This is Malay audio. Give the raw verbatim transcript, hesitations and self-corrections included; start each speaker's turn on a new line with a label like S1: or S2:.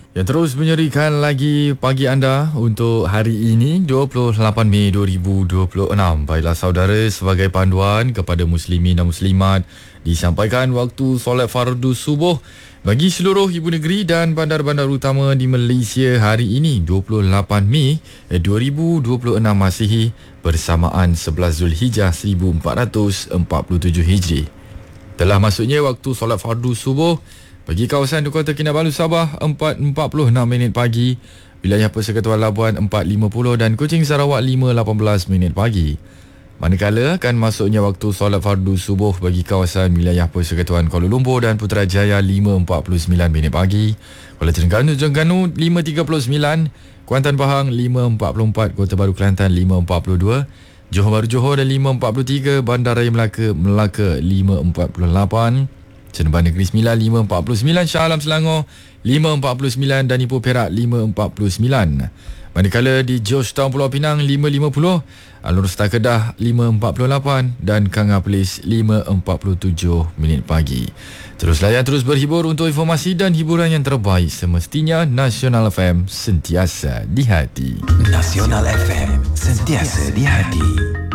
S1: Yang terus menyerikan lagi pagi anda untuk hari ini dua puluh lapan Mei dua ribu dua puluh enam. Baiklah saudara, sebagai panduan kepada muslimin dan muslimat, disampaikan waktu solat fardu subuh bagi seluruh ibu negeri dan bandar-bandar utama di Malaysia hari ini dua puluh lapan Mei dua ribu dua puluh enam Masihi bersamaan sebelas Zulhijjah seribu empat ratus empat puluh tujuh Hijri. Telah masuknya waktu solat fardu subuh bagi kawasan di Kota Kinabalu Sabah empat empat puluh enam minit pagi, wilayah Persekutuan Labuan empat lima puluh dan Kuching Sarawak lima lapan belas minit pagi. Manakala akan masuknya waktu solat fardu subuh bagi kawasan wilayah Persekutuan Kuala Lumpur dan Putrajaya lima empat puluh sembilan minit pagi, Kuala Terengganu Terengganu lima tiga puluh sembilan, Kuantan Pahang lima empat puluh empat, Kota Baru Kelantan lima empat puluh dua, Johor Bahru Johor dan lima empat puluh tiga, Bandaraya Melaka Melaka lima empat puluh lapan, Seremban Negeri Sembilan lima empat puluh sembilan, Shah Alam Selangor lima empat puluh sembilan dan Ipoh Perak lima empat puluh sembilan. Manakala di Georgetown Pulau Pinang lima lima puluh, Alor Star Kedah lima empat puluh lapan dan Kanga Perlis lima empat puluh tujuh minit pagi. Terus layan terus berhibur untuk informasi dan hiburan yang terbaik semestinya. Nasional F M sentiasa di hati.
S2: Nasional F M sentiasa di hati.